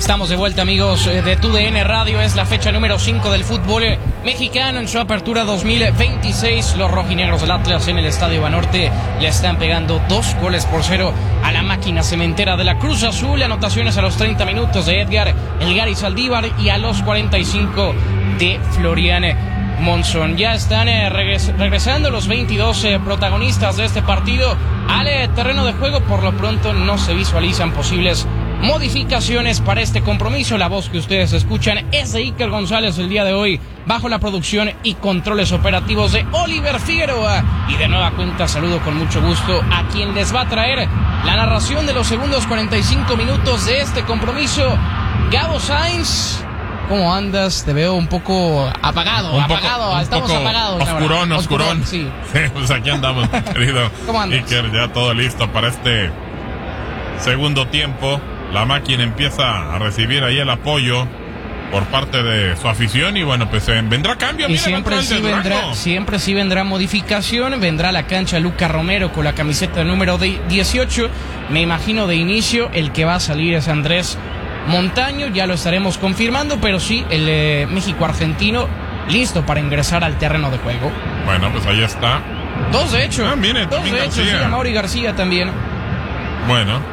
Estamos de vuelta, amigos de TUDN Radio. Es la fecha número 5 del fútbol mexicano en su apertura 2026. Los rojinegros del Atlas en el Estadio Banorte le están pegando 2-0 a la máquina cementera de la Cruz Azul. Anotaciones a los 30 minutos de Edgar El Gary Saldívar y a los 45 de Florian Monzón. Ya están regresando los 22 protagonistas de este partido al terreno de juego. Por lo pronto no se visualizan posibles modificaciones para este compromiso. La voz que ustedes escuchan es de Iker González el día de hoy, bajo la producción y controles operativos de Oliver Figueroa. Y de nueva cuenta saludo con mucho gusto a quien les va a traer la narración de los segundos 45 minutos de este compromiso. Gabo Sainz, ¿cómo andas? Te veo un poco apagado. Estamos apagados. Oscurón. Sí, pues aquí andamos, querido. ¿Cómo andas? Iker, ya todo listo para este segundo tiempo. La máquina empieza a recibir ahí el apoyo por parte de su afición y bueno, pues vendrá cambio. Y siempre sí vendrá modificación. Vendrá a la cancha Luca Romero con la camiseta número 18. Me imagino de inicio el que va a salir es Andrés Montaño, ya lo estaremos confirmando, pero sí, el México-argentino listo para ingresar al terreno de juego. Bueno, pues ahí está. Dos de hecho, sí, Amaury García también. Bueno,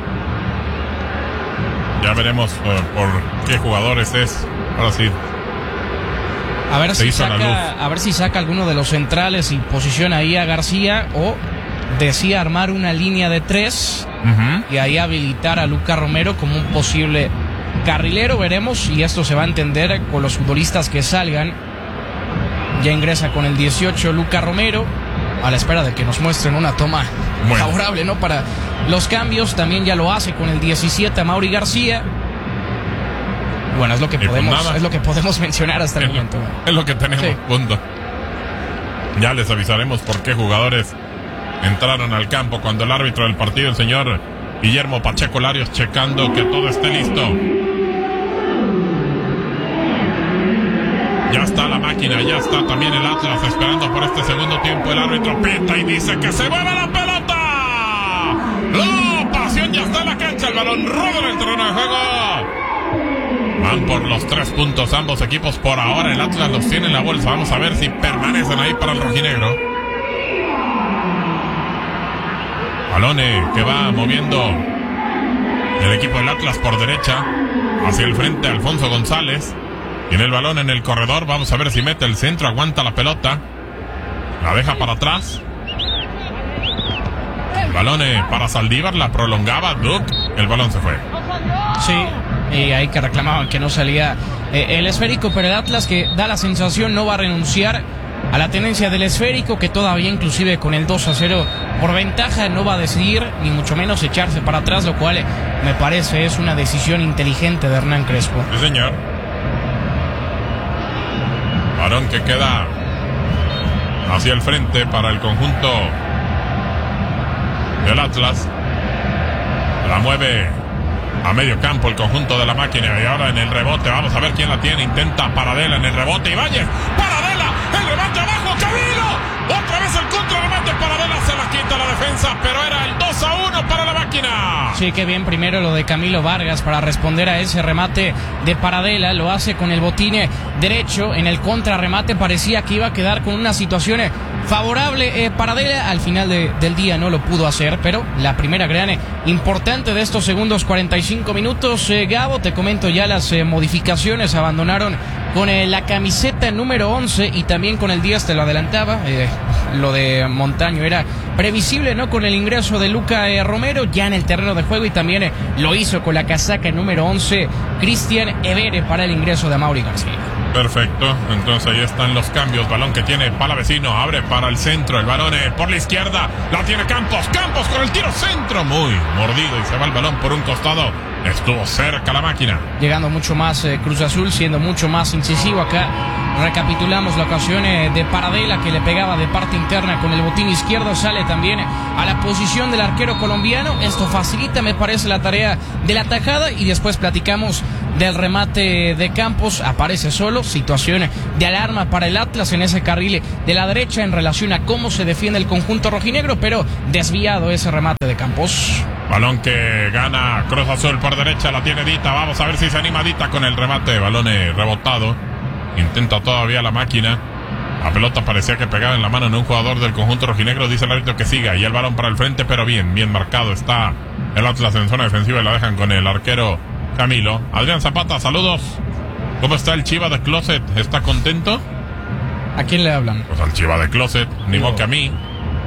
ya veremos por qué jugadores es. Ahora sí. A ver si saca alguno de los centrales y posiciona ahí a García, o decía armar una línea de 3 y ahí habilitar a Luca Romero como un posible carrilero. Veremos, y esto se va a entender con los futbolistas que salgan. Ya ingresa con el 18 Luca Romero, a la espera de que nos muestren una toma favorable, ¿no? Para los cambios. También ya lo hace con el 17 Amaury García. Bueno, es lo que podemos mencionar hasta el momento. Es lo que tenemos, sí. Punto. Ya les avisaremos por qué jugadores entraron al campo cuando el árbitro del partido, el señor Guillermo Pacheco Larios, checando que todo esté listo. Ya está la máquina, ya está también el Atlas esperando por este segundo tiempo. El árbitro pita y dice que se mueva la pelota. ¡La pasión ya está en la cancha! El balón roda en el terreno de juego. Van por los 3 puntos ambos equipos por ahora. El Atlas los tiene en la bolsa. Vamos a ver si permanecen ahí para el rojinegro. Balone que va moviendo el equipo del Atlas por derecha. Hacia el frente Alfonso González. Tiene el balón en el corredor. Vamos a ver si mete el centro. Aguanta la pelota. La deja para atrás. El balón para Saldívar. La prolongaba Duke. El balón se fue. Sí, y ahí que reclamaban que no salía el esférico, pero el Atlas, que da la sensación, no va a renunciar a la tenencia del esférico, que todavía inclusive con el 2-0 por ventaja no va a decidir, ni mucho menos echarse para atrás, lo cual me parece es una decisión inteligente de Hernán Crespo. Sí, señor. Balón que queda hacia el frente para el conjunto del Atlas. La mueve a medio campo el conjunto de la máquina. Y ahora en el rebote, vamos a ver quién la tiene. Intenta Paradela en el rebote. Ibáñez, Paradela, el remate abajo, Camilo. Otra vez el contrarremate. Paradela se la quita la defensa, pero era el 2-1 para la máquina. Sí, qué bien primero lo de Camilo Vargas para responder a ese remate de Paradela. Lo hace con el botín derecho. En el contrarremate parecía que iba a quedar con una situación favorable Paradela. Al final del día no lo pudo hacer, pero la primera gran importante de estos segundos 45 minutos. Gabo, te comento ya las modificaciones. Abandonaron con la camiseta número 11 y también con el 10, te lo adelantaba. Lo de Montaño era previsible, ¿no? Con el ingreso de Luca Romero ya en el terreno de juego, y también lo hizo con la casaca número 11 Cristian Evere para el ingreso de Amaury García. Perfecto, entonces ahí están los cambios. Balón que tiene Palavecino, abre para el centro. El balón por la izquierda, la tiene Campos con el tiro centro, muy mordido, y se va el balón por un costado. Estuvo cerca la máquina. Llegando mucho más Cruz Azul, siendo mucho más incisivo acá. Recapitulamos la ocasión de Paradela, que le pegaba de parte interna con el botín izquierdo. Sale también a la posición del arquero colombiano. Esto facilita, me parece, la tarea de la tajada. Y después platicamos del remate de Campos. Aparece solo. Situación de alarma para el Atlas en ese carril de la derecha en relación a cómo se defiende el conjunto rojinegro, pero desviado ese remate de Campos. Balón que gana Cruz Azul por derecha, la tiene Dita. Vamos a ver si se anima Dita con el remate. Balón rebotado. Intenta todavía la máquina. La pelota parecía que pegaba en la mano en un jugador del conjunto rojinegro. Dice el árbitro que siga. Y el balón para el frente, pero bien marcado. Está el Atlas en zona defensiva y la dejan con el arquero Camilo. Adrián Zapata, saludos. ¿Cómo está el Chiva de Closet? ¿Está contento? ¿A quién le hablan? Pues al Chiva de Closet, ni modo que a mí.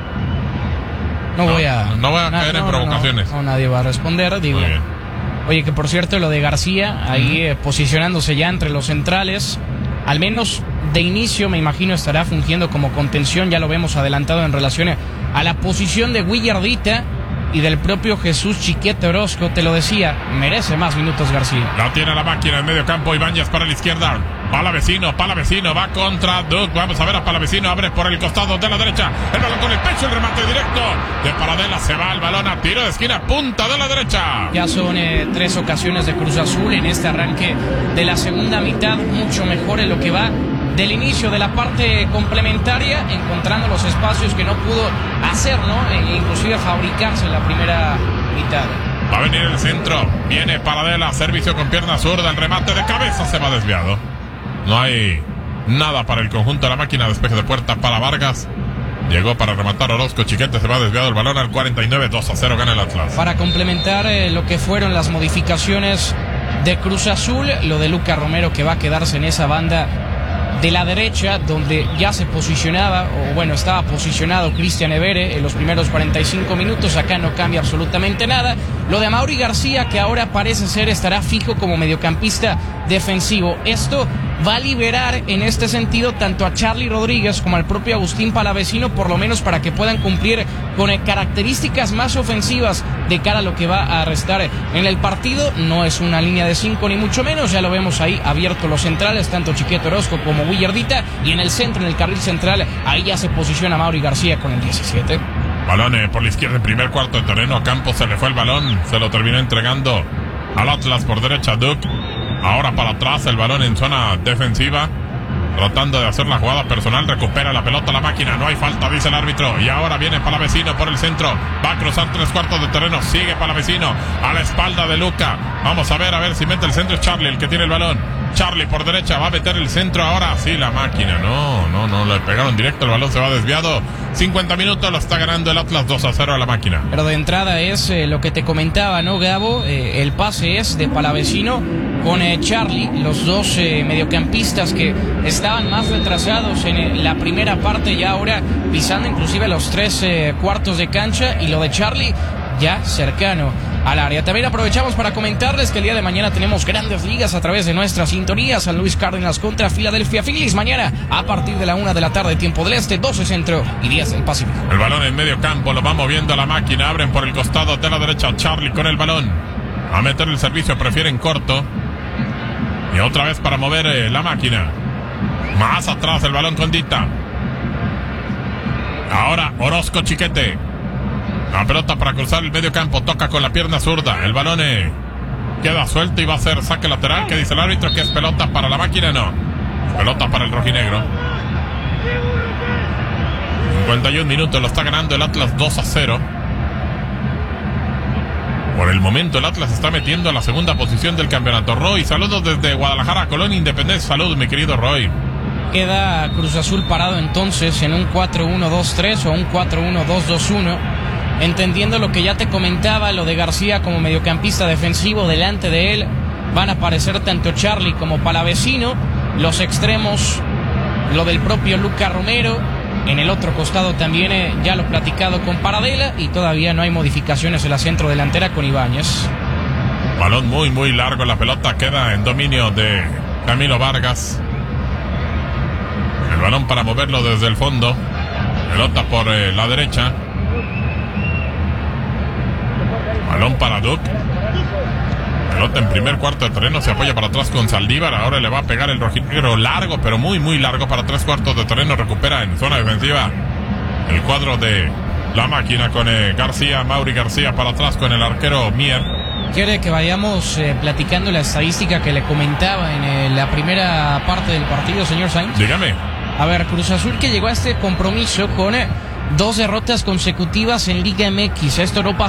No voy a caer en provocaciones. No, nadie va a responder, digo. Oye, que por cierto, lo de García, ahí posicionándose ya entre los centrales, al menos de inicio, me imagino, estará fungiendo como contención. Ya lo vemos adelantado en relación a la posición de Willardita y del propio Jesús Chiquete Orozco. Te lo decía, merece más minutos García. La tiene la máquina en medio campo. Ibáñez para la izquierda. Palavecino, va contra Duke. Vamos a ver a Palavecino, abre por el costado de la derecha. El balón con el pecho, el remate directo de Paradela. Se va el balón a tiro de esquina, punta de la derecha. Ya son 3 ocasiones de Cruz Azul en este arranque de la segunda mitad. Mucho mejor en lo que va del inicio de la parte complementaria, encontrando los espacios que no pudo hacer, ¿no? Inclusive fabricarse en la primera mitad. Va a venir el centro, viene Paradela, servicio con pierna zurda, el remate de cabeza se va desviado. No hay nada para el conjunto de la máquina, despeje de puerta para Vargas. Llegó para rematar Orozco, Chiquete se va desviado el balón al 49, 2-0 gana el Atlas. Para complementar lo que fueron las modificaciones de Cruz Azul, lo de Luca Romero, que va a quedarse en esa banda de la derecha, donde ya se posicionaba, o bueno, estaba posicionado Cristian Evere en los primeros 45 minutos. Acá no cambia absolutamente nada. Lo de Amaury García, que ahora parece ser estará fijo como mediocampista defensivo. Esto va a liberar en este sentido tanto a Charly Rodríguez como al propio Agustín Palavecino, por lo menos para que puedan cumplir con características más ofensivas de cara a lo que va a restar en el partido. No es una línea de 5 ni mucho menos, ya lo vemos ahí abiertos los centrales, tanto Chiquete Orozco como Willardita, y en el centro, en el carril central, ahí ya se posiciona Amaury García con el 17. Balón por la izquierda en primer cuarto de terreno. A Campos se le fue el balón, se lo terminó entregando al Atlas por derecha Duke. Ahora para atrás el balón en zona defensiva, tratando de hacer la jugada personal. Recupera la pelota la máquina, no hay falta, dice el árbitro. Y ahora viene Palavecino por el centro, va a cruzar 3/4 de terreno, sigue Palavecino a la espalda de Luca. Vamos a ver si mete el centro. Es Charly el que tiene el balón. Charly por derecha, va a meter el centro ahora. Sí, la máquina, no, le pegaron directo, el balón se va desviado. 50 minutos, lo está ganando el Atlas 2-0 a la máquina. Pero de entrada es lo que te comentaba, ¿no, Gabo? El pase es de Palavecino con Charly, los dos mediocampistas que estaban más retrasados en la primera parte, ya ahora pisando inclusive los 3 cuartos de cancha, y lo de Charly ya cercano al área. También aprovechamos para comentarles que el día de mañana tenemos grandes ligas a través de nuestra sintonía. San Luis Cardinals contra Philadelphia Phillies mañana a partir de la 1 de la tarde, tiempo del este, 12 centro y 10 del Pacífico. El balón en medio campo, lo va moviendo la máquina, abren por el costado de la derecha. Charly con el balón, a meter el servicio, prefieren corto. Y otra vez para mover la máquina. Más atrás el balón con Dita. Ahora Orozco, Chiquete. La pelota para cruzar el medio campo, toca con la pierna zurda. El balón queda suelto y va a ser saque lateral. ¿Qué dice el árbitro? ¿Que es pelota para la máquina? No, pelota para el rojinegro. 51 minutos, lo está ganando el Atlas 2-0. Por el momento el Atlas está metiendo a la segunda posición del campeonato. Roy, saludos desde Guadalajara, Colón Independencia. Saludos, mi querido Roy. Queda Cruz Azul parado entonces en un 4-1-2-3 o un 4-1-2-2-1. Entendiendo lo que ya te comentaba, lo de García como mediocampista defensivo. Delante de él van a aparecer tanto Charly como Palavecino. Los extremos, lo del propio Luca Romero. En el otro costado también ya lo platicado con Paradela, y todavía no hay modificaciones en la centro delantera con Ibáñez. Balón muy largo, la pelota queda en dominio de Camilo Vargas. El balón para moverlo desde el fondo. Pelota por la derecha. Balón para Duke. Pelota en primer cuarto de terreno, se apoya para atrás con Saldívar. Ahora le va a pegar el rojinegro largo, pero muy largo para 3/4 de terreno. Recupera en zona defensiva el cuadro de la máquina con García, Amaury García para atrás con el arquero Mier. ¿Quiere que vayamos platicando la estadística que le comentaba en la primera parte del partido, señor Sainz? Dígame. A ver, Cruz Azul, que llegó a este compromiso con 2 derrotas consecutivas en Liga MX. Esto no pasa